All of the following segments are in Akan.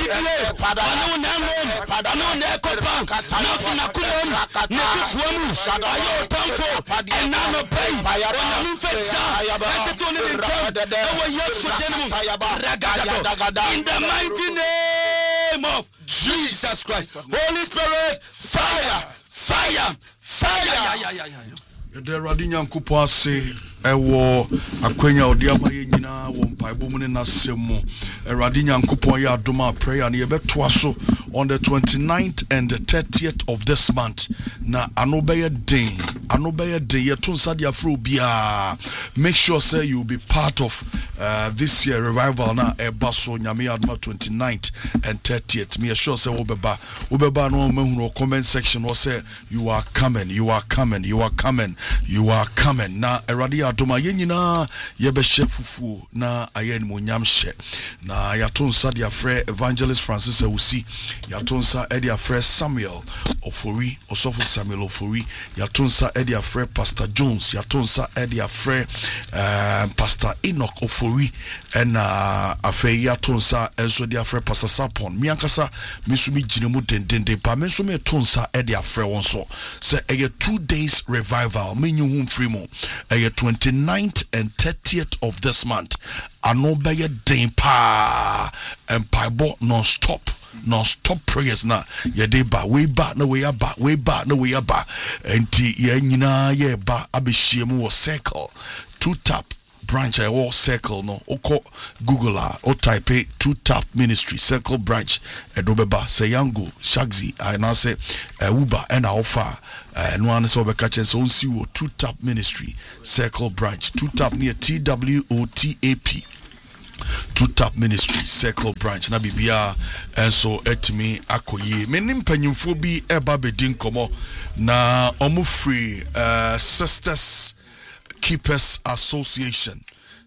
in the mighty name of Jesus Christ. Holy Spirit, fire. The Radinya Kupase, Ewo, Aquenya, Odiama Yina, Wompaibumuni Nasemo, Radinya Kupoya Duma prayer, and Yebetwaso on the 29th and the 30th of this month. Na Anobaya Day, Yetun Sadia Frubia. Make sure, say, you'll be part of this year revival na Ebaso Nyame Adma 29th and 30th. Me sure say Ubeba no mehuno comment section or say you are coming. Na Eradi Adoma Yenina Yebe Shefufu na Ayen Munyamshe. Na Yatonsa dia frère Evangelist Francis Ewusi. Yatonsa edia frère Samuel Ofori, Osofo Samuel Ofori. Yatonsa edia frère Pastor Jones. Yatonsa edia frère Pastor Enoch Ofori. And afei Yatonsa enso dia frère Pastor Sapon. Miankasa misumi jinemu dendende pa mensume tonsa edia frère wonso. Se eye 2 days revival. Menyuhum frimo. Eye 29th and 30th of this month. Anobeye dempa and paibo non-stop prayers na yedeba way back no way aba enti ye nyina ye ba abehyiemu wo circle 2-tap branch I will circle no oko Google or type 2-tap ministry circle branch edobeba say yango shagzi I now say uba and offer no one so be catch so see 2-tap ministry circle branch 2-tap near TWOTAP 2-tap ministry circle branch na bibia enso etimi akoye menim panyimfo bi eba bedin komo na omu free Sisters Keepers Association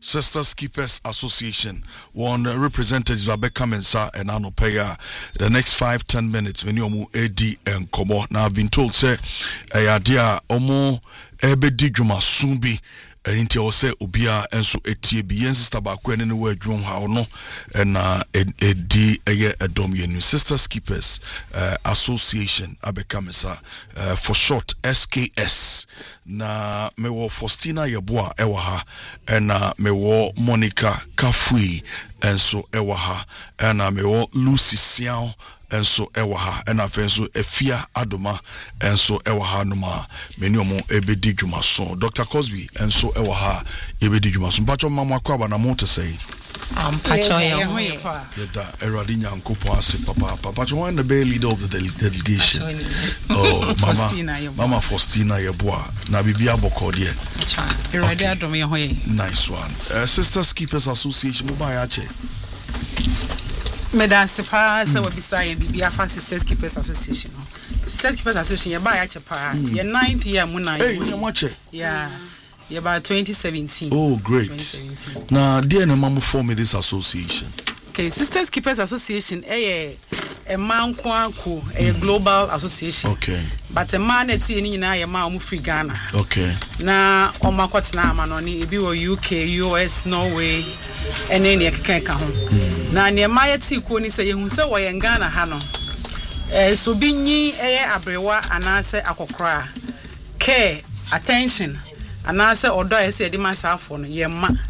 one representatives will be coming sir and I no pay the next 5-10 minutes when you mu AD and komo. Now I've been told say idea omo ebedi dwuma sumbi enti o say obia enso etie bi yen sister ba ko ene ne wa adwum ha no na edi eye edom yenu Sisters Keepers Association abekame sir for short SKS. Na mewo Faustina Yeboa ewa ha ena mewo Monica Kafui enso ewa ha ena mewo Lucy Siao enso ewa ha ena fenso Efia Adoma enso ewa ha numa meni omo ebedi dwumaso Dr. Cosby enso ewa ha ebedi dwumaso mpacho mama kwaba na mo te say Pacho Yeda Eradi Nyankopo ase papa Pacho one the leader of the delegation. Oh Mama Faustina Yeboa na bibia boko de Eradi adom ye hoye. Nice one. Sisters Keepers Association mo ba ya che Medan sepa se we beside bibia fa Sisters Keepers Association. Sisters Keepers Association ye ba ya che pa ye 9 pm na ye mo che yeah about 2017. Oh, great. 2017. Now, dear Mama formed this association. Okay, Sisters Keepers Association, a man kwaku, a global association. Okay. But a man at any man free Ghana. Okay. Na omakwatna manoni ebi wo UK, US, Norway, and any keka ho. Na ne mayati ko ni se yehu se wo ye Ghana ha no. So binyi abrewa anase akokra. Care, attention. And I say, although I say the myself on yet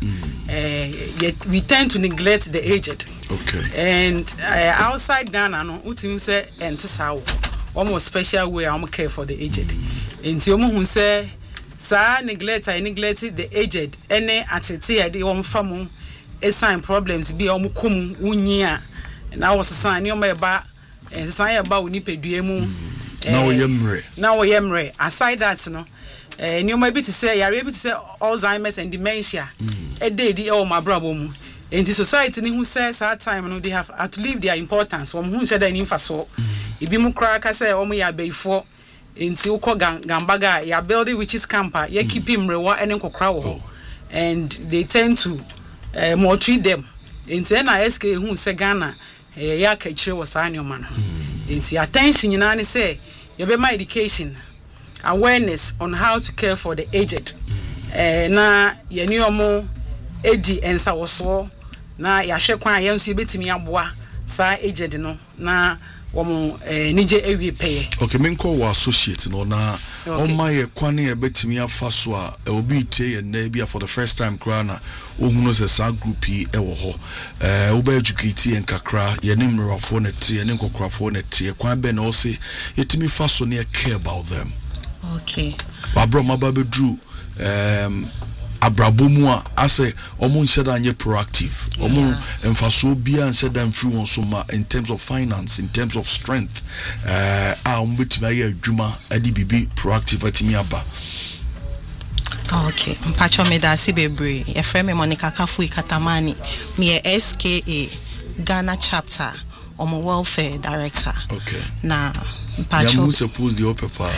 we tend to neglect the aged. Okay. And outside Ghana, no, uti say entisawo. Almost special way I care for the aged. And who say, "Sir, I neglected the aged. Any atete I did one famu, a sign problems be omukum unya." And I was a sign you may ba and sign about unipeduemu. Now yemre. Aside that, no. And you might be to say, you are able to say Alzheimer's and dementia. A day, my brother. In the society, who says at time, they have to leave their importance from whom said an infaso. If you crack, I say, oh, me, I before in Silko Gambaga, ya building which is camper, you keep him reward and crowd. And they tend to more treat them. In NISK, who say Ghana, ya catch was annual man. Into attention, you know, say, you be my education. Awareness on how to care for the aged. Na yeniomo edi ensa woso na yahwe kwan yenso betimi aboa sa aged no na womo nije ewie peye. Okay, menko wa associate no na on my kwane e betimi afa so a obi tie na bia for the first time kra na ohunu se sa group yi e wo ho oba educate en kakra ye ne mmerafo na tie ne nkokrafo na tie kwan be na o se yetimi fa so na care about them. Okay, babro mababe drew abrabomu a ase omo nsheda anye proactive omo emfaso bia nsheda mfiri won so ma in terms of finance, in terms of strength omo betima ye adwuma adi bibi proactive atimi aba. Okay, mpacho me da sibebre e frame Monica Kafui Katamani me SKA Ghana chapter omo welfare director. Okay, na mpacho you suppose the upper part.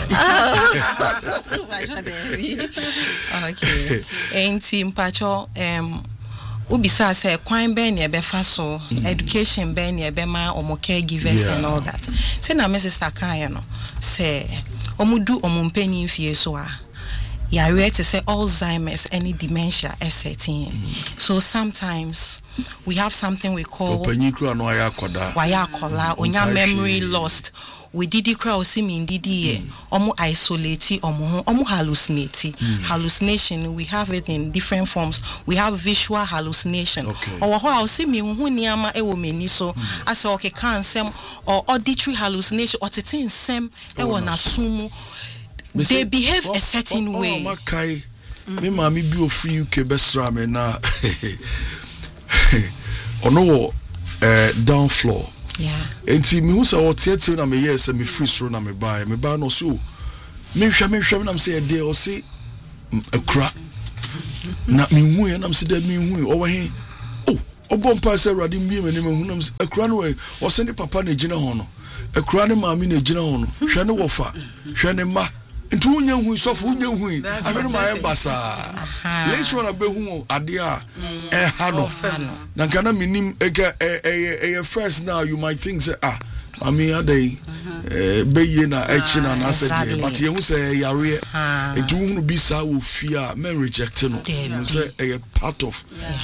Okay, enti mpacho ubisa say kwan ben ye befa so education ben ye be ma omo caregivers and all that. Say na Mrs. Akaya no say omudu omumpeni fie so a ya ready to say Alzheimer's, any dementia setting. So sometimes we have something we call onya memory lost. We did it crowd see me didi omo isolate omo hallucinate. Hallucination, we have it in different forms. We have visual hallucination. Or how see me hu niama e wo mani so as okay can sem or auditory hallucination or titin sem e wo na sumu. They behave a certain way. Makai me mami bi ofri UK besra me na ono down floor. Yeah. Enti me hu say o tietie na me yes me free sro na me buy no so me hwɛ na me say dey o say akura na me hu ya na me say da me hu o wa he oh obompa say rade mbie me hu na me say akura no we o send papa na gina ho no akura ne maami na gina ho no hwɛ ne wofa hwɛ ne ma ntu unya hu sofo unya hu afeno ma embasa lecho na behu ade a ha no na kana minim ege first now you might think say mami adai beye na echi na na say but you say yare ntu hu bi sa wo fia men reject no say a part of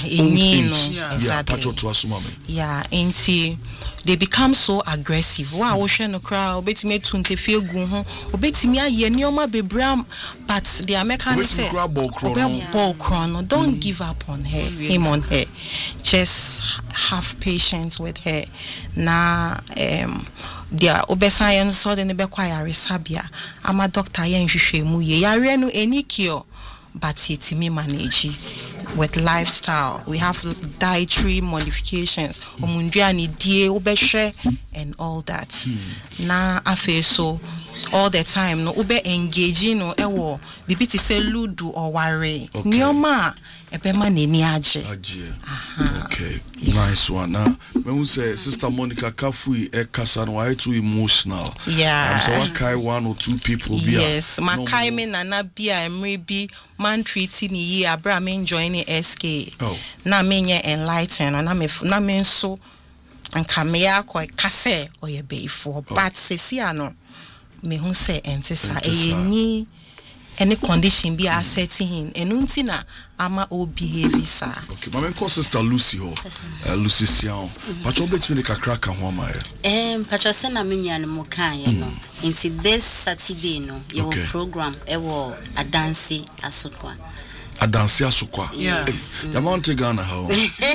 part of to asuma me enti they become so aggressive. Wow, we no crowd. Obetimi tunte feel gu ho. Obetimi aye nioma bebram, but the American say ball chrono. Don't give up on her, him on her. Just have patience with her. Na dia obesayen so de ne be kwa yare sabia. Ama doctor yen hwehwe mu ye. Yare no any cure, but yetimi manage with lifestyle. We have dietary modifications, omunduani die obehwe and all that. Na afe so all the time no ube engaging no ewo bibi ti say ludu or worry. Nioma ebema neni age. Okay, nice one. Now me say Sister Monica Kafui kasa no why too emotional. Yeah. So what kai one or two people be. Yes, makai me nana bia emre bi man treating ye abra me joining SK. Na me nye enlighten na me so anka me akọ kase oye beifo but sesi ano me hu say entisa eyenyi any condition be setting enunti na ama o behave sa. Okay, my call Sister Lucy ho. Lucy Sian. But you bet me kakra ka ho ma Pacha se na me nua mo kan ye no. Nti this Saturday no your program e wo adansi asokwa. Adansi asokwa. Yes. Yamonte Ghana how.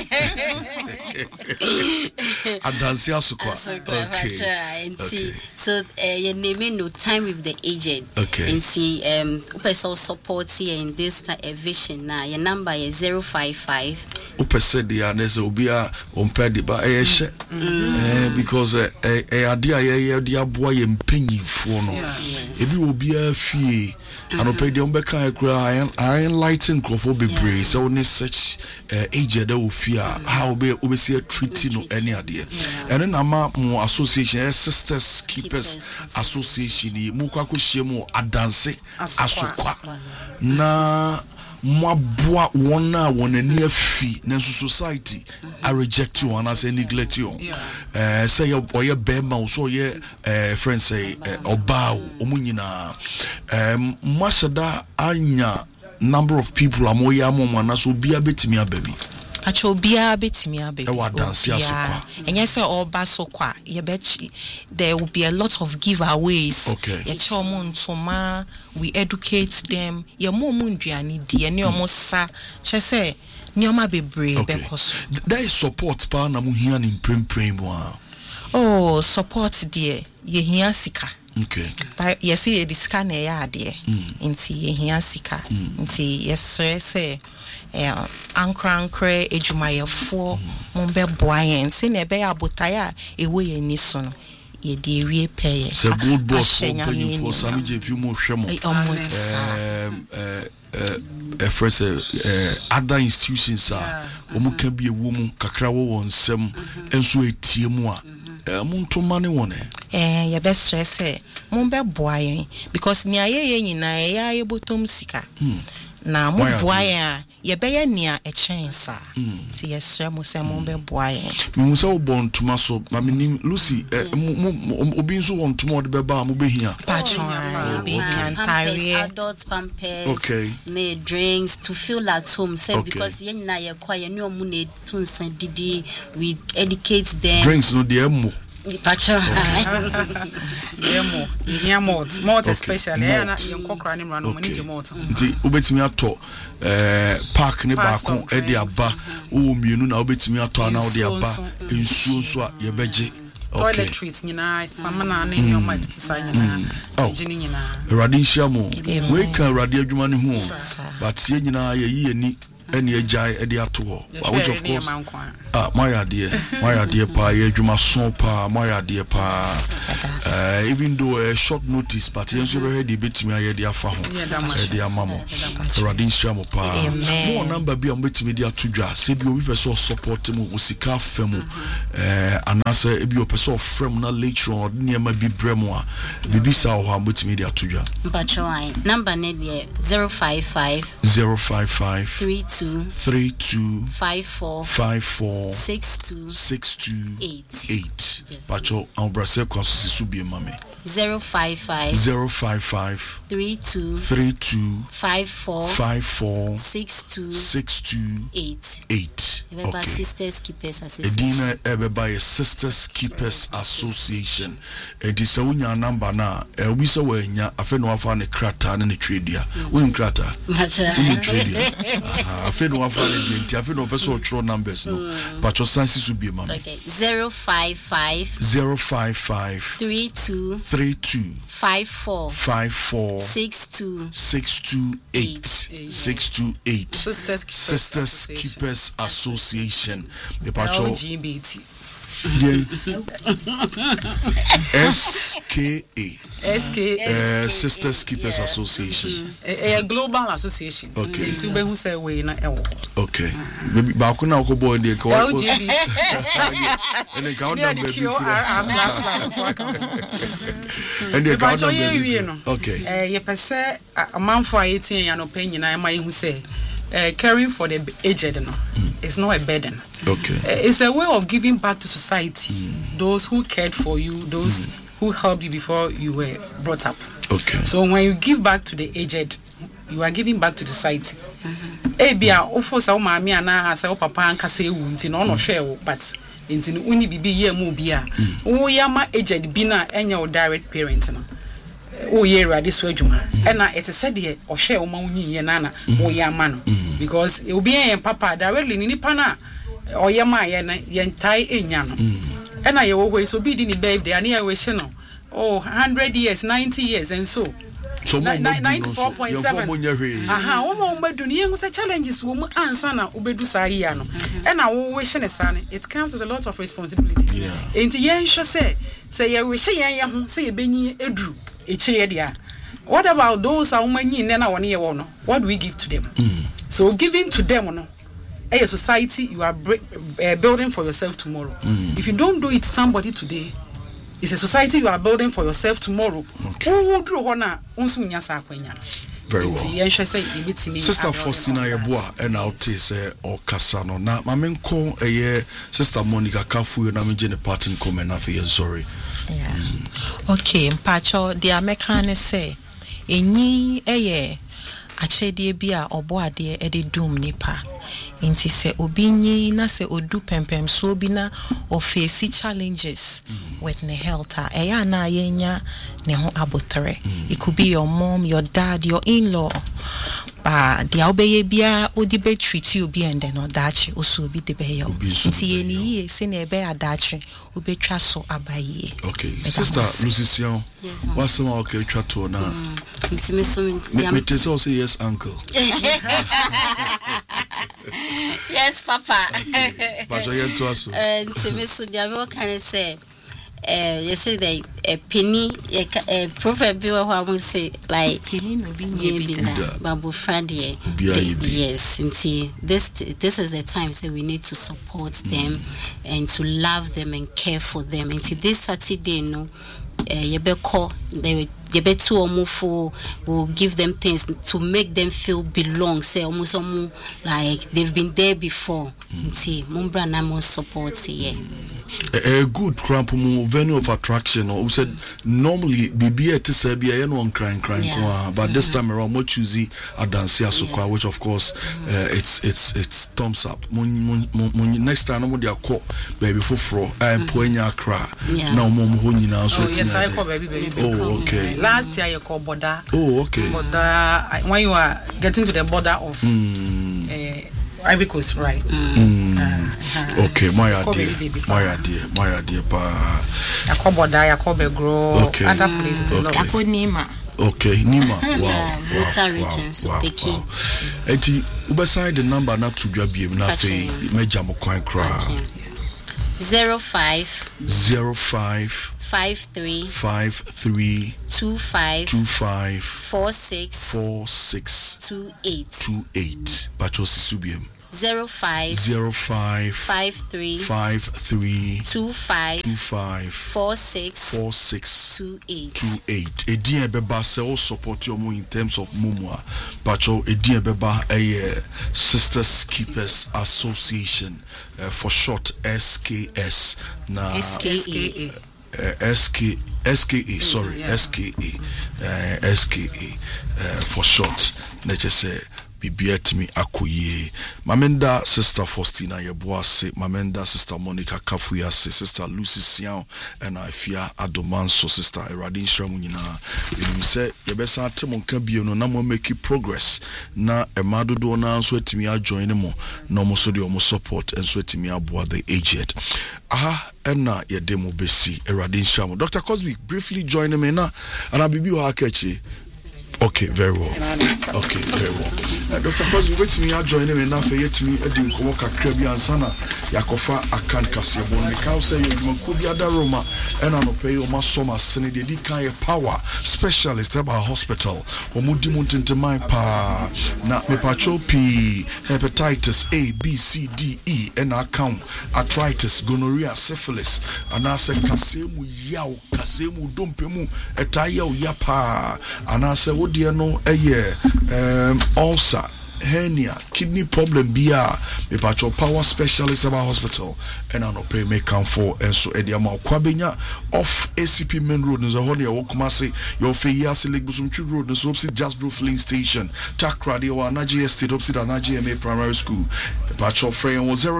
Adansi asokwa. Okay. So your name no time with the aged. Okay. Nti person support here in this vision na your number is 055. Upese dia nese obia ompa di ba because adia ye dia boa ye mpanyifo no. Ebi obia fie anope de ombeka ekura I enlighten crofo bebre so only such aged that fear how be see treating no any idea and then ama mo association sisters keepers association mu kwa hye adanse asokwa na mwaboa wona wonani afi na society I reject you and I say neglect you say oye bema so ye friends say obao omunyina masada anya number of people amoya amoma na so bia betimi ababi Pacho bia betimi abe. And yes, all basso qua. There will be a lot of giveaways. Okay. We educate them. Your momundiani dear near sa. She say Nioma be brave because there is support pa na muhian in prim. Oh, support dear. Ye here sika. Okay. But yes, ye disca ne ya dear. Inti ye here sika. Inti yes, say. Ankra ejumaya for mumbe boyen se ne be abotaya ewe ye ni so no ye de wie pay se good boss for sami je fi mo hwemo first other institutions omu kan bi ewo mu kakra wo wonsem enso etie mu a muntu mane won ye be stress mumbe boyen because ni aye nyina ya ye botom sika na mo boyen ye be nia e chensa ti yesre mo se mo be boyen me se wo bon tuma so ma menim Lucy obi nso won tuma de be ba mo be hia patron be pampers, adult pampers, okay, ne drinks to feel at home say because ye na ye kwa ye ni omu ne tunsan didi we educate them drinks no de emo patron yeah malt especially na yen kokra ni mra no mo ni malt nti obetimi ato park ne ba ko e de aba wo mienu na obetimi ato ana wo de aba ensuo so a ye beje toiletries nyina samana na ni o ma tisa nyina jini nyina radin shiamo we kan radin adwuma ne ho but ye nyina ye yi ani eni ejai e de ato which of course my idea pa ye adwuma so pa my idea pa even though a short notice but you so be betimi aye de afa ho e de amamo radin shiamo pa phone number bi am betimi de atodwa se bi obi person support mu usika fam anase e bi o person frame na later on ne ma bi bremu a bibi sa ho am betimi de atodwa mpatwai number ne de 055 32 54 628 Pacho Ambrase Kwasi Subi Mame 055 32 54 628 Okay. Sisters Keepers Association. Edina Ebeba Sisters Keepers Association. Edisa unya number na wisa wenya afe no afa ne krata ne tradia. Unim krata. Unim tradia. Afe no afa ne binti afe no person throw numbers no. Pacho sansi subi mama. Okay. 055 32 54 628 Sisters Keepers Association. LGBT. SKA Sisters Keepers Association. A global association. Okay. To be who say we na ewo. Okay. Maybe ba ko na ko boy dey ko. LGBT. And the count number be. And the count number. Okay. Ye pese amanfo ayetin ya no pen nyina ma ye hu say caring for the aged no is not a burden. Okay. It's a way of giving back to society. Those who cared for you, those who helped you before you were brought up. Okay. So when you give back to the aged, you are giving back to the society. Ebia ofo sa o maami ana sa o papa anka sa ewu nti no no hwe wo but nti no uni bibi ye mu bia wo yama aged bi na enya o direct parent no o ye rade so adwuma ena it said de o hwe o ma unyi ye na wo yama no because e obi en papa directly ni nipa na o yama ye na ye ntai enya no ena ye wo so bi di ni birthday ani ye we hye no 100 years 90 years and so 94.7 aha wo mo do ni say challenges wo mu ansa na obedu sa yi ano e na wo we hye ne sa ne it comes with a lot of responsibilities enti yen hye say ye we hye yen ho say ye benyi eduru e kire dia. What about those a womanyi ne na won ye wo no? What do we give to them? So giving to them no a society you are building for yourself tomorrow. If you don't do it somebody today, it's a society you are building for yourself tomorrow. Who do hona unsu nyasa akwanya. Very well. Sister Faustina Yeboah and I'll say or Casano. Na mamenko Sister Monica Kafu na mjene parting comment na fe sorry. Okay, mpacho the American say enyi achedie bi a oboade e de dum nipa nti se obi nyi na se odu pempem so bi na o face challenges with the health eya na yenya ne ho abotre. It could be your mom, your dad, your in-law. The obeye bia odi be treat you bi and then odachi oso bi de be yo nti eni ye se na ebe adachi obetwa so abaye. Okay, sister Lucy Sion, what's some okay twa to na nti me so me tell say yes uncle. Yes papa. But you to us nti me so dia me can say you say that a penny proverb will say like penny no be babu friday. Yes, and see this is the time so we need to support them and to love them and care for them. And this Saturday no yebeko they yebetu omufo will give them things to make them feel belong, say almost like they've been there before. See mumbra na mo support yeah. A good crampo venue of attraction, or said normally BB to Serbia and one crying, but this time around more choosy a dance which of course it's thumbs up. Next time I'm going to baby for I'm pouring your cry now. Oh, okay. Last year you called border. Oh, okay. Border when you are getting to the border of Ivory Coast, right? Okay, my idea, pa. Yakoboda, Yakobegro, other places. Okay. Nima. Okay, Nima. Wow. Volta region, so Peki. Eti, ubeside the number not to be able to say, Major Mocoin Cry. 05 53 25 46 28 Bachosi Subium 05 53 25 46 28 Edin Beba se all support your in terms of Mumwa Bacho Edin Beba a Sisters Keepers Association for short SKS na SKA SKA sorry SKA for short nature say Bibiet me akoye Mamenda sister Faustina Yeboase Mamenda sister Monica Kafuya sister Lucy Sian and I fear Adomanso sister Eradin Shramunina you say yebesa temon ka bio no na mo make progress na emado do na so etimi join mo no mo so de o support and so etimi aboa the aged na yedemo besi Eradin Shramu Dr. Cosby briefly join me na and bibi o akechi. Okay, very well. Okay, very well. Dr. Cosby, wait me I join him enough yet me Edim Komoka Krebi and Sana Yakofa Akan Kasiabon. The cow say you could be a Roma and I pay your masoma send the Dika power specialist about hospital. Omudi Muntin my pa na me pacho P hepatitis A, B, C, D, E and account arthritis, gonorrhea, syphilis, and I say Kasemu Yao, Kasemu Dumpemu, Etaya Yapa, and I say dear no ulcer, hernia, kidney problem bia me pacho power specialist about hospital and I no pay me come for and so ediama kwabenya off ACP main road nzo ho ne wokumase your feyasi lake busumchu road nzo opposite Jasbro filling station takra de wa naji estate opposite naji MA primary school pacho friend was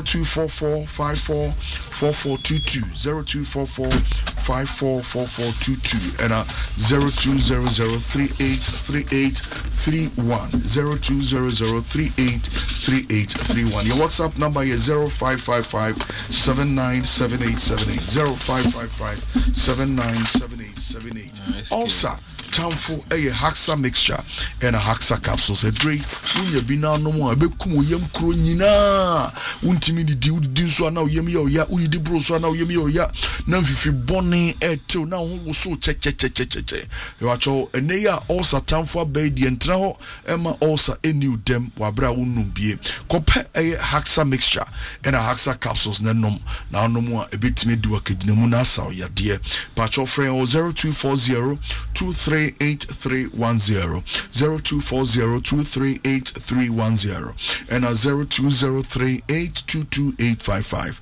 0244544422 0244544422 and 0200383831 0200383831 your WhatsApp number is 0555-797878 0555-797878 also Townful a Haxa mixture and a Haxa capsules a drink when you be now no more a bekum yam cronina untimi di so now yemi or ya udi di bro so now yemi or ya namfifi bonnie till now who so che you are and they are also Townful baby and traho Emma also a new dem wabra unum bie compare a Haxa mixture and a Haxa capsules nanom now no more a bit me do a kidnamuna saw ya dear patch of friend 0240-238310 0240-238310 and a 0203-822-855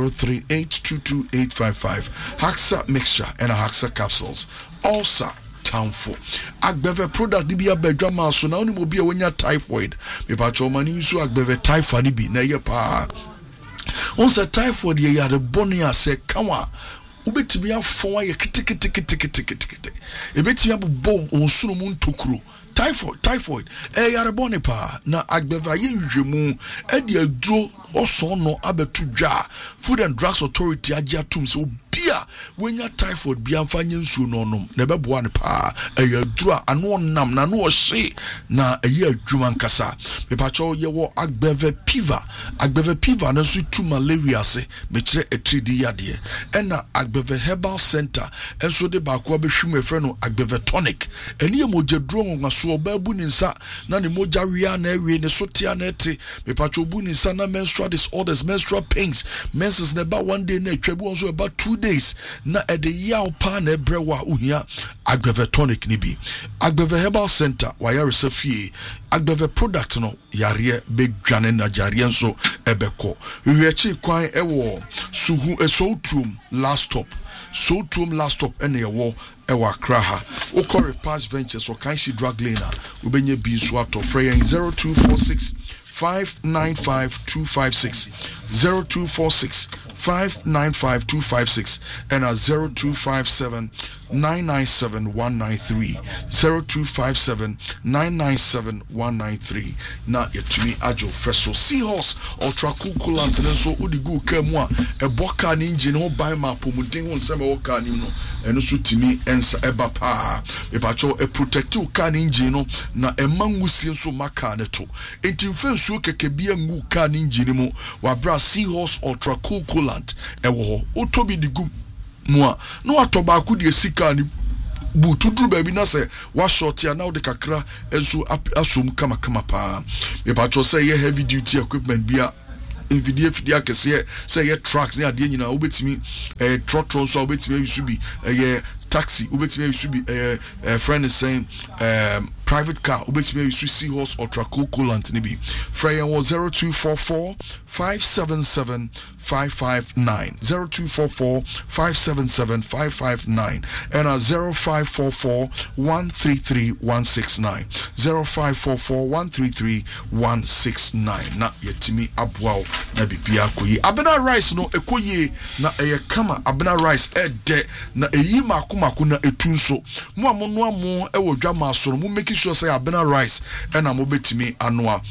0203-822-855 Haxa mixture and a Haxa capsules also tamfo agbeve product ni bi abadwa ma so na oni mo bi a wonya typhoid me pa cho mani nso agbeve typhoid ni bi na ye pa on se typhoid ye ya de bonia se kawa ubetimi afon aye kete ebetimi abbo onsuru mu ntokuro typhoid yare bone pa na agbeva ye nhwemu edi aduro oso no abetu dwa Food and Drugs Authority agia tum so bia wenya typhoid bia mfanye nsuo no nom na beboa ne pa aduro ano nam na no hye na adwuma nkasa mepacho ye wo agbeva piva na so tu malaria se mekire etridi yade na agbeva herbal center enso de ba ko behwum efre no agbeva tonic eni emojaduro ngwaso obabu ni nsa na ne moja wia na ewie ne sotia na ete mepacho bu ni nsa na menstrual disorders, menstrual pains, menses na ba one day na etwabu onso about 2 days na ede yaw pa na ebrewa uhia agbeva tonic ni bi agbeva herbal center wa ya resafie agbeva product no yare bedwane na jare nso ebeko hwechi kwan ewo suhu esoutum last stop ene ewo ewa kraha okore pass ventures or kanshi drug lane ubenye bi so ato frey 0246 595 256 595 and 0257 997 193 0257 997 193 na yetumi ajo freso seahorse ultra cool coolant nso odigu kamwa eboka ni engine ho ban ma pomuden ho nsema wo ka ni no eno so timi ensa eba pa epacho e protect u ka ni engine no na emanwusi nso maka ne to enti mfensuo keke bia ngu ka ni engine mu wa bra seahorse ultra cool coolant ewo ho otobi digu mua no atoba ku de sika ni butudru baby na se wa short ya na de kakra enso asom kama pa me pa cho say heavy duty equipment bia fidi akese say ye trucks ni ade nyina obetimi trotro so obetimi yusu bi taxi obetimi yusu bi friend is saying private car obetimi yusu seahorse ultra cool coolant ni bi frey 0244 577 559 0244 577 559 and 0544 133 169 0544 133 169 na yetimi abwao na bibia koyi abena rice no ekoyi na kama abena rice ede na eyi makomako na etunso mu amono amo ewo dwama asoro mu make sure say abena rice na mo betimi anoa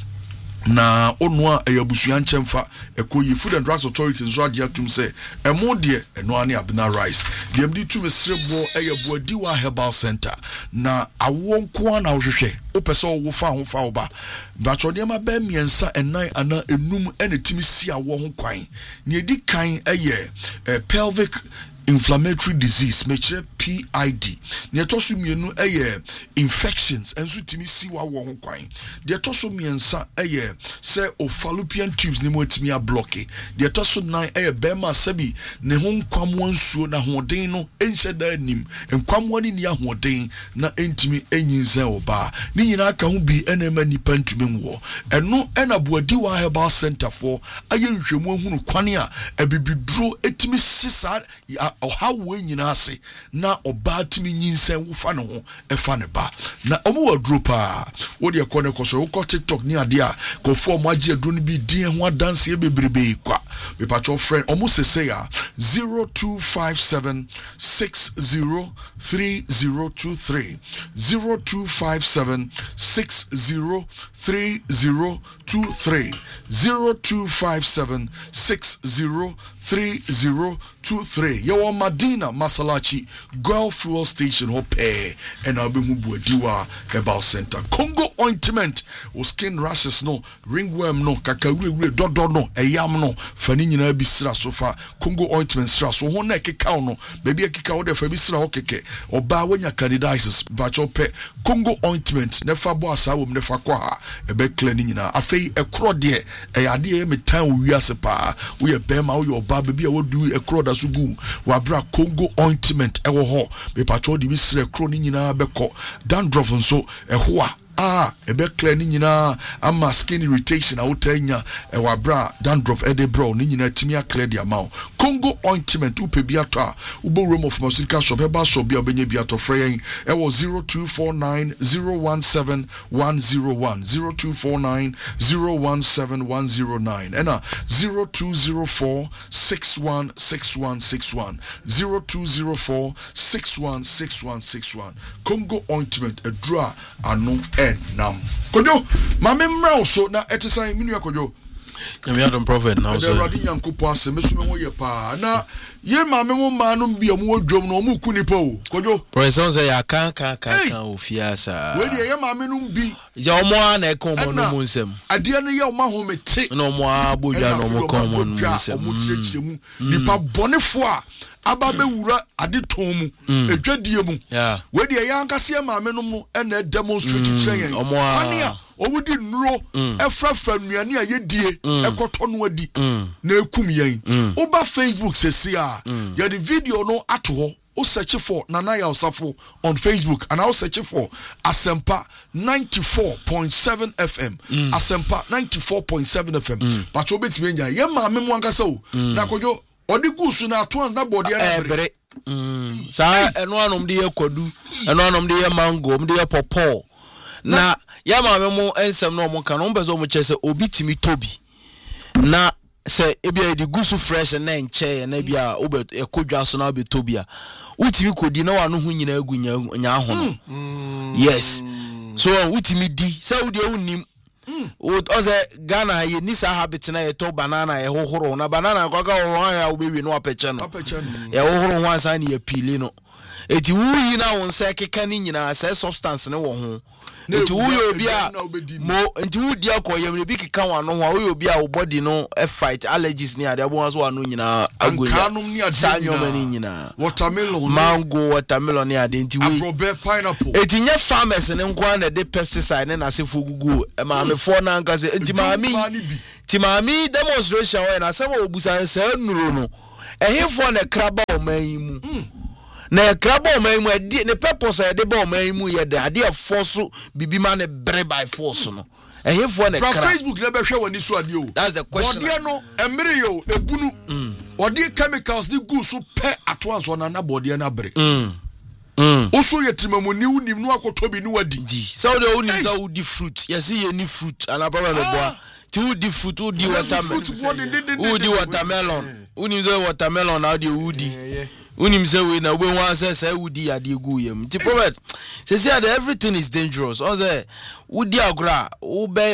na onua eyabusuan chemfa ekoyi Food and Drugs Authority nso agia tum se emo de eno ane abena rice de mdi tum serebo eyabo diwa herbal center na awonko na wohwehwe opese wo fa ho fa oba bacho de ma ba miensa enan ana enum ene timi si awo ho kwan ne edi kan eye pelvic inflammatory disease mechere PID ne toso mienu infections enso timi si wa wo ho kwan de toso miensa se o fallopian tubes ne mo timi a block de toso nan bema sabi ne ho nkwamwo nsuo na hoden no enhye da anim nkwamwo ni ahoden na entimi enyinzen oba ni nyina ka ho bi enema nipa ntumi nwo eno ena boadi wa herbal center for ayenhwemu ahunu kwane a ebibidro etimi sisa ohawo nyina ase na oba timi nyinsen wo fa ne ho efa ne ba na omo wadro pa wo de ko ne ko so wo TikTok ni ade a ko fo mo age adro ne bi din ho adanse bebrebe kwa me patcho friend omo sese ya 0257 603023 0257 603023 0257 603023 Yawa Madina Masalachi Girl Fuel Station Hope and Abihu Buadiwa Herbal Center Congo ointment o skin rashes no ringworm no kakawure dodo no eyam no fani nyina bisira sofa Congo ointment sra so ho na keka no baby keka wo de fa bisira ho keke oba wanya candidiasis bacho pe Congo ointment nefa bo asa wo nefa kwa ha ebe clean nyina afei ekro de eyade e metan wo wiase pa wo ye bema wo yo ba baby a wo du ekro da sugu wa bra Congo ointment ewo ho me pacho di bisira ekro ni nyina beko dandruff nso eho a ebe clear ni nyina ama skin irritation a wotanya ewa bra dandruff edebro ni nyina timi clear dia ma Congo ointment upe bi ato a ubo room of pharmaceutical shop eba shop bi obenye bi ato frey ewo 0249017101 0249017109 ena 0204616161 0204616161 Congo ointment edra anu enam kojo mame mra so na etisan minu akojo nyame adom prophet na so de radi nyankopo aseme so me ho ye pa na ye mame mo ma no bia mo odwom no mo ku nipa o kojo professor say ya kan ofiasa we de ye mame no bi je omo na e kon mo no mo nsem ade no ye o ma ho mete na omo abodwa no mo kon mo no nsem omo chechire mu nipa bonefo a aba be wura ade ton mu edwadie mu we de ye ankase mame no mu na demonstrate kyen fania owudi nro efrafa nuane a yedie ekoto no adi na ekum yen oba Facebook sesi a ya the video no ato ho o search for Nana Yaosafo on Facebook and I search for Asempa 94.7 FM Asempa 94.7 FM but obet me nya ye ma me mo ankasa o na kojo odi gusu na to na body na bere sa eno anom de yakwadu eno anom de mango om de popo na ya ma me mo ensem no mo kan no bezo mo chese obi timi tobi na se ebia di gusu fresh na enche na bia obe ekodwa so na obe tobia utimi kodi na wano hu nyina agunya nya ho no yes so utimi di se udi unim oze Ghana ye ni sa habit na ye to banana ye hohoro na banana kwaka ho ya obewi no apeche no ye hohoro ho ansa ni ye pili no eti wuyi na won se keka ni nyina se substance ne wo ho enti wuyo bia mo enti wudi akoyem bi keka wano ho wuyo bia wo body no e fight allergies ni ade abo so wano nyina agoya sanyo mani nyina watermelon mango watermelon ni ade enti wi aprobe pineapple eti nye farmers ne nkwa na de pesticide na asefo gugu e ma me fo na nka se enti maami demonstration we na asema obusa se nuru no ehefo na kraba o man mu na kraba o man mu ade ne purpose ade ba o man mu ye de ade force bibima ne bre by force no ehefo na kraba Facebook na be hwe wani so ade o that's the question ode no emire yo ebunu ode chemicals ni gu so pe at once on na body na bre oso yetimamo ni unim no akotobi ni wadi so de unim so udi fruit yes ye ni fruit ana baba no boa ti udi fruit udi watermelon unim so watermelon na de udi unim say we na we wan say udi ade gu yem ti prophet say everything is dangerous o say udi agora ube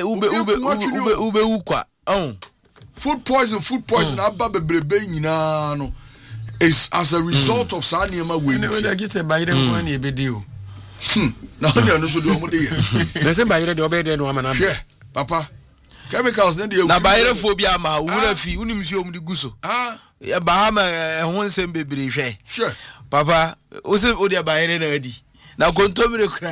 ukwa food poison aba bebrebe nyina no is as a result of Saniema way. No, I get a bayre one e bedio. Na so no so do mo de ye. Na se bayre de obede no amana. Yeah, papa. Chemicals then dey. Na bayre phobia ma wura fi unim si om di guso. Ya ba ma ho nsem bebre hwe. Sure. Papa, o se o de bayre na adi. Na kontomire kra.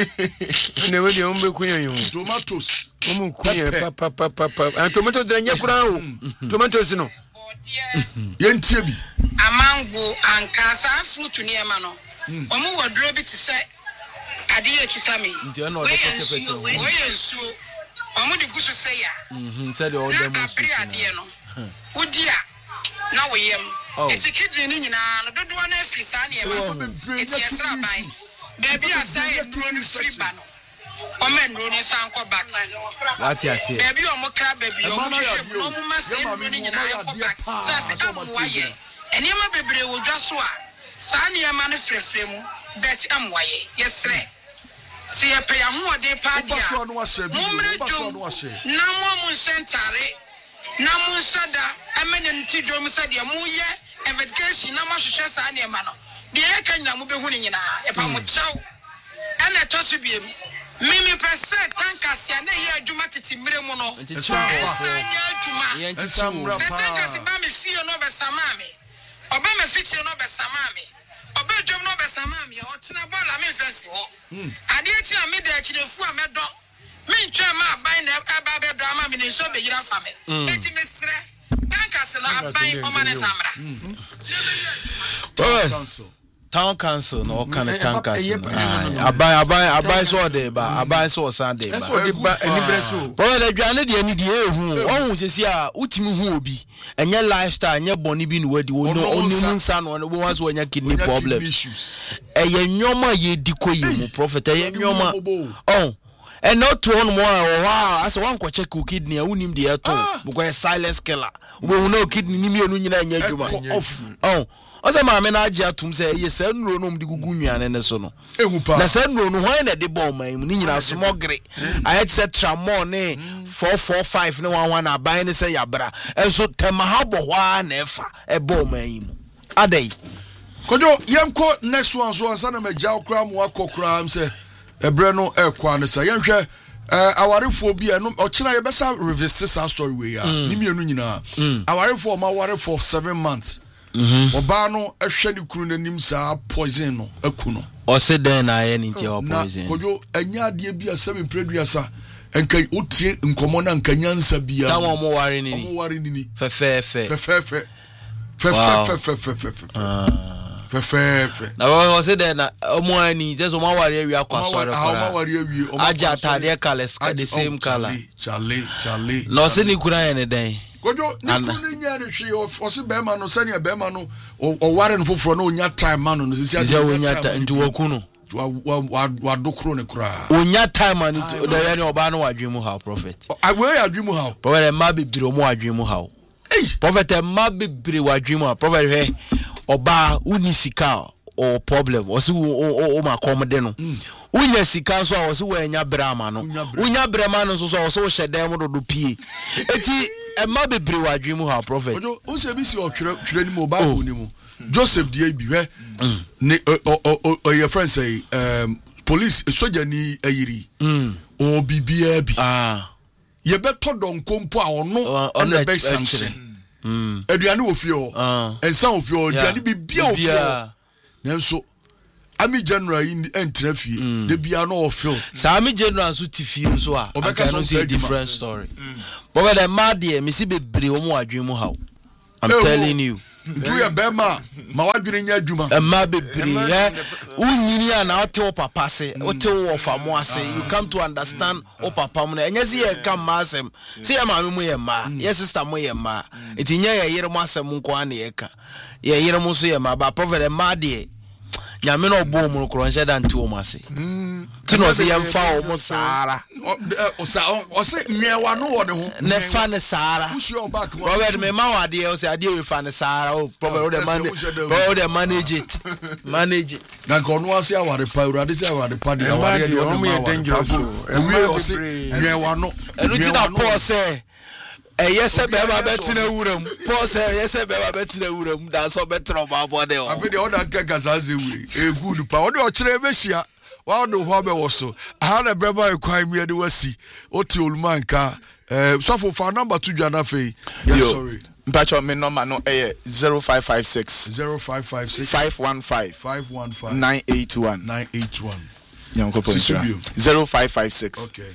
Ne we de om be kunyan yo. Tomatoes. Omo kunyan papa. And tomato de nya kra o. Tomatoes no. Yentie bi. Amango ankasa fruit ni ema no. Omo wodro bi ti se ade ye kitami. Nti na o de petepete. O ye nsuo. Omo de gusu se ya. Said all them must be ade no. Wodia na wo yem. Eti kidney ni nyina no dodo na afri sa na ema. Eti yesra ban. Baby asai nduro ni free ba no. Omen nduro ni san ko back. What you say? Baby omo kra baby omo ma se nduro ni nyina ko back. Sa se amwaye. Enema bebre wo dwa so a saa niema ne frefre mu bet amwaye yesre se ye pe ya ho ode pa dia mumre dum na mo nsentare na mo nsada amene nti dum sadia mu ye investigation na mahwehwe saa niema no de e kanya mu behu ni nyina e pa mo chaw ana to so biem mimi pese tankasia na ye adwuma titimire mu no ensanya adwuma se tankasi ba me fie no be samame oba me fiche no be samame oba dwom no be samame o tina bola me fesi ho ade ati a me da kire fu a me do me ntwa ma aban na aba be do ama me ne so be yira fa me eti me sre tankas no aban o ma ne samra town council no kind of town council abai so de ba abai so Sunday ba so de ba anibere so but the dwane de ani de ehu ohun sesi a utimi hu obi enye lifestyle enye boni bi no wadi onu nsa no wo was wanya kidney problems eye nyoma ye diko ye mu prophet eye nyoma oh and not to one more wow as one ko check kidney unim de eto because silence killer we no kidney ni mi enu nyina anya adwuma oh ose ma me na age atum say ye sa nuro no mdi gugu nnuane ne so no na sa nuro no hoye na de ball man mu ni nyina smogre I said tramon ne 445 ne 11 na ban ne say yabra enso tema ha bo hwa na efa e ball man mu adai kojo yenko next one so ansa na magya okra mu akokra am say ebre no ekwa ne say yenhwe awarefo bi eno ochina ye besa revisit sa story we ya ni mienu nyina awarefo ma ware for 7 months oba no ehwe ni kuru nanim sa poison no akuno o se den na ye ni tie o poison kojo anya ade bi asem preduasa enka otie nkomo na nkanyansa bia ta mo ware ni fefefe na o se den na omo ani just o ma ware awi akwasore kwa aja tade colors the same color chale no se ni kura ye ne den kojo ni kunu nya re hwe o se be ma no se ne be ma no o ware no foforo no onya time ma no se sia onya time nti wakunu wa dokro ne kura onya time ani da ya ne oba no wadwemu ha prophet we adwemu ha prophet ma bibire omo wadwemu ha prophet ma bibire wadwemu ha prophet he oba uni sika o problem o si o ma komde no unya sika so o si wo enya brama no unya brama no so o so hyedem do pie eti ma bibire wadwemu ha prophet ojo o se bi si o twere ni mo ba ko ni mo Joseph die bi he ne your friend say police soja ni ayiri o bibia bi ye beto don kompo a ono na be sanction aduane wo fie ho ensa wo fie ho aduane bibia wo fie ho nenso ami general in entra fie de bia no o feel sa ami general so ti fie so a no see a different story but the mad there me see bebre o mo adwemu ha I'm telling you do your bema ma wadwere nya adwuma ma bebre he unyini a na ote o papa se ote wo famo ase you come to understand o papa mo na enyezi ye ka masem se ya ma mu ye ma ye sister mo ye ma etinya ye yire mo asem nko an ye ka ye yire mo so ye ma ba prophet ma de nyame no bo mu kro nche da nti o mase ti no se ye mfa o mo sara o se nyewa no wo ne ho ne fa ne sara push your back prophet me ma wa de o se ade we fa ne sara o prophet o de manage it na ko no ase aware pa urade se aware pa de aware de o me dangerous o se nyewa no enu ti na Paul se yese be ba betina wuram Paul say yese be ba betina wuram da so betro ba bode o afi de o da kaka saze we good pa o de o kire be hia wa do ho be wo so aha na be ba ekwan mi de wasi o ti olumanka so for number 2 dwana fe yes sorry mpacho me number no 0556 515 981 yanko point 0556 okay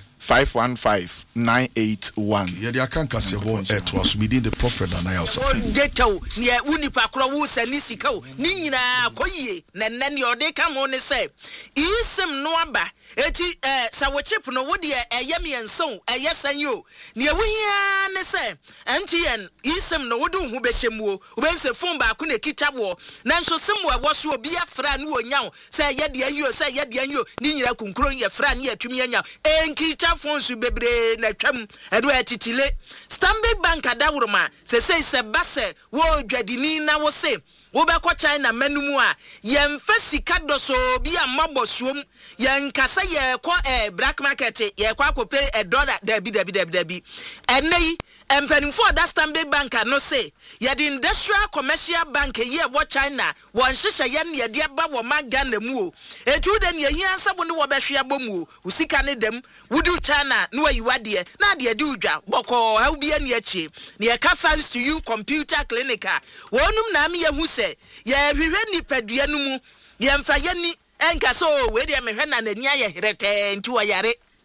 515-981. Yeah, they can't cast a word at was within the prophet and I also. Deto, near Unipacro, and Nisico, Nina, Koye, and your day come on and say, Isem Noaba, eti, Sawachip, no woody, a yummy and so, a yes and you, near we say, Antian, Isem no wood who beshemu, when's a phone back when a kitabo, Nanso somewhere was you be a friend who now, say yet you, say yet you, Nina Kunkro, your friend yet to me and Kita fonsu bebre na twam edo atitile Stanbic Bank adawroma se base wo dwadini na wo se wo be ko China manumu a yemfa sika doso bi amabosuom yenkasa ye ko black market ye kwa kope $1 dabi enei empanimfo da Stanbic Bank no say ye the industrial commercial bank ye wo China won hyehyɛ ye ne de ba wo magana mu o etu de ne hia nsabo ne wo behwe abomu o usika ne dem wudu China no ayiwade na de di udwa boko ha ubi anu achi ne ye ka fans to you computer clinic wonum na me ye hu se ye hwehwe nipadua no mu ye mfa ye ni enka so we de mehwe na nani aye herete nti wo yare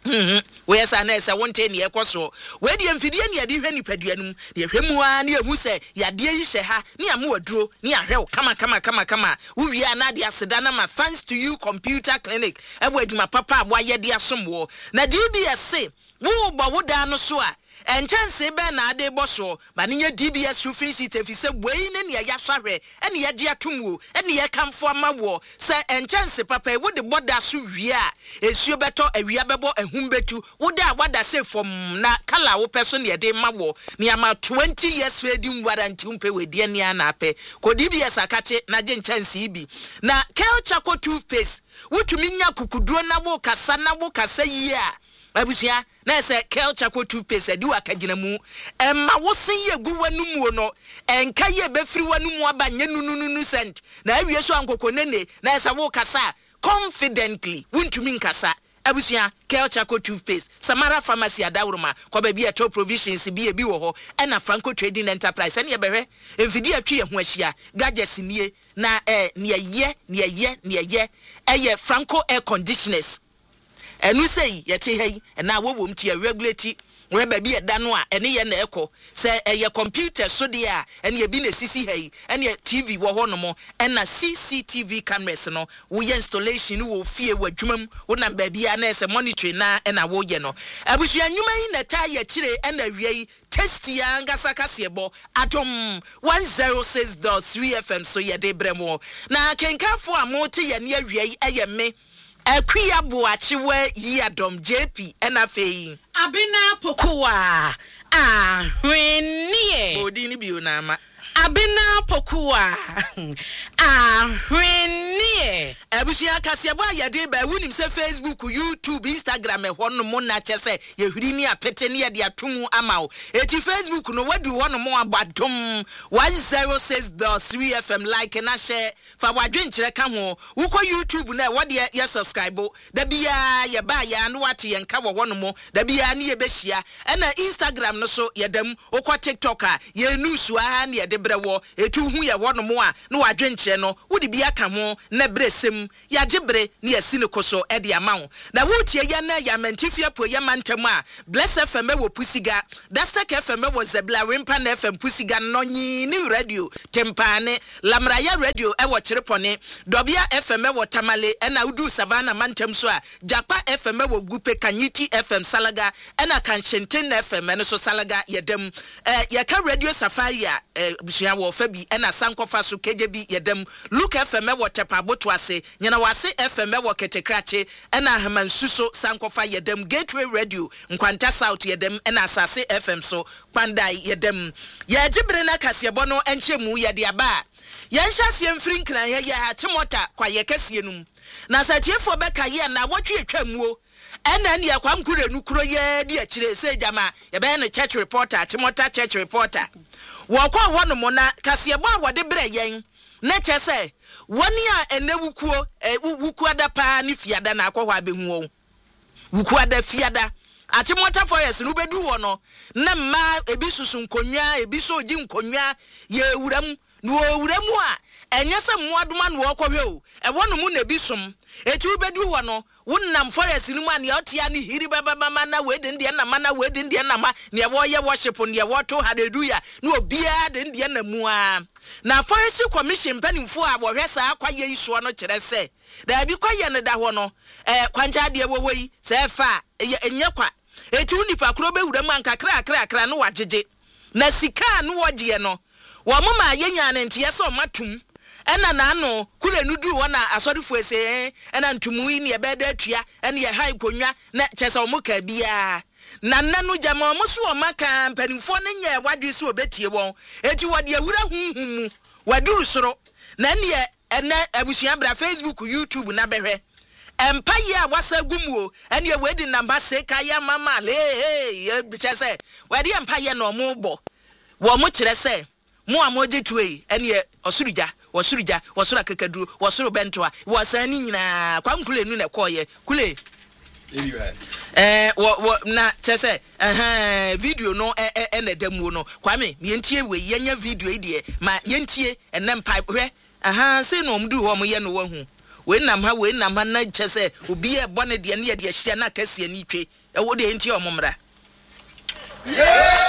we say na say won ten ye kwaso we de mfidie ne ade hwani paduanum de hwemu a ne ehu say yade yi hye ha ne am waduro ne ahwe kama wo wi ana de aseda na ma thanks to you computer clinic ebo aduma papa abo ye de asomwo na DBS say wo bo wo da no so a enchanse be na ade boso ba ne nya DBS roofing sheet efise boyi ne ne ya swahwe ene ye de atomwo ene ye kamfo amawo se enchanse papa wo de boda so wi a esuo beto awia bebo ehum betu wo da wada se from na kala wo person ne de mawo ne ama 20 years feeding warranty umpe we de ne ana ape ko DBS akache na je enchanse bi na Kelchako toothpaste wo tumi nya kukuduro na wo kasa yi a abusia na se Kelchako toothpaste adu akagina mu emma wo sen ye gu wanum no enka ye befiri wanum aba nye nunu cent na awie so ankoko nene na se wo kasa confidently wuntumi nkasa abusia Kelchako toothpaste Samara Pharmacy adawroma kwa ba bia top provisions bi ebi wo ho na Franco Trading Enterprise ne ye behwe emfidi atwi ho ahia gadgets nie na ne ye Franco air conditioners enu sei yete hei na wobom tie regulate we ba bi eda no a ene ye na eko se ye computer so de a ene ye bi na sisi hei ene TV wo ho no mo na CCTV cameras no wo ye installation wo fie wo adwumam wo na ba bi a na se monitoring na wo ye no abusu anyuma yi na ta ye kire na wiei test ya ngasa kasebo atom 106.3 FM so ye de bremo na kenkafo amote ye ne wiei eye me Akuya Boachiwe Yadom JP NFA Abina Pokua Hwenie Odini Bionama Abina Pokua Hwenie Abusia Kasiabo Yade ba wunim se Facebook YouTube Instagram hono mo na chese ye hwini apete ne de atomu amawo eti Facebook no wadu hono mo abadom 106.3 FM like na share fa wadwenkyere ka ho wuko YouTube na wode ye subscribe da bia ye ba ya no wate ye nka wo hono mo da bia ne ye behia na Instagram no so ye dam okwa TikTok a ye news a ne ye de brewo etu hu ye hono mo a no wadwenkyere no wode bia ka ho na bresem ya jibre ne yasi ne koso e de amawo na wutie ye na ya mentifia po ye mantam a Bless FM wo Pusiga Dastek FM wo Zebla Rimpa na FM Pusiga no nyi ni radio Tempane Lamraya radio e wo Chirepone Dobia FM wo Tamale e na udu Savannah mantam so a Japa FM wo Gupe Kanyiti FM Salaga e na Kanshenten FM ne so Salaga yedem ye ka radio Safari a busia wo fa bi e na Sankofa so KJB yedem Look FM wo Tepaboto ase nyana wase FM wo Ketekrache e na Hamansuso Sankofa yedem Gateway Radio Nkwanta South yedem e na Asase FM so Pandai yedem ye jibre na kasebo no enchemu ye de aba ye nhyasie mfiri nkran ye ha chimota kwa ye kasie num na satiefo beka ye na wotwe atwamuo ena ne yakwa mkure nukuro ye di akire se jama ye be no church reporter chimota church reporter wo kwa wono mo na kasebo a wode bre yen na chese woni a enewukuo wukuada pa ni fiada na akwa abehu wukuada fiada Achimota forest no bedu wo no na ma ebi susu nkonwa ebi so oji nkonwa ye wuram no wuramu a enye se moadoma no okwohwe o e wono mu na ebi som eti ubedu wo no wonnam forest no ma ne otia ne hiri bababa na wedi ndie na ma na wedi ndie na ma ne wo ye worship ne wo to hallelujah no obia de ndie na mu a na forest commission panimfo a wo hwesa akwa ye isuo no kire se da bi kwa ye ne da ho no kwanja de wo yi se fa enye kwa eti unipa kro be wura mu anka kra no wagege na sika no wogye no wo mama yenya ne ntie se o matum ena na ano kure nudu wona asorifu ese ena ntumu yi ne ebeda atua ena ye hai konwa na chese omuka bia na nanu jama omuso o maka mpanimfo ne nya wadwe se obetie won eti wode awura hunhum waduru soro na ne ena abusua bra Facebook YouTube na behwe empire wasa gumuo ene wedi namba se kaya mama le chese wedi empire no mo bo wo mo kire se mo amoje tuei ene osuruja wasura kakaduru wasuru bentoa wasani nyina kwa mkule nu na koye kule na chese video no ene demu no kwame yentie we yenya video idie ma yentie enem pipe hwe se no mdu ho mo ye no wahu we nam ha na kyese obi e bɔ ne de ne ye de hyia na kase ani twe e wo de enti omomra